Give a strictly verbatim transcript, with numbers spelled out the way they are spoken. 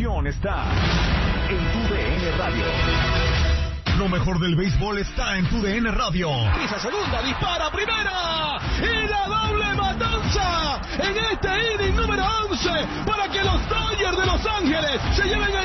diversión está en tu D N Radio. Lo mejor del béisbol está en tu D N Radio. Pisa segunda, dispara primera y la doble matanza en este inning número once para que los Dodgers de Los Ángeles se lleven el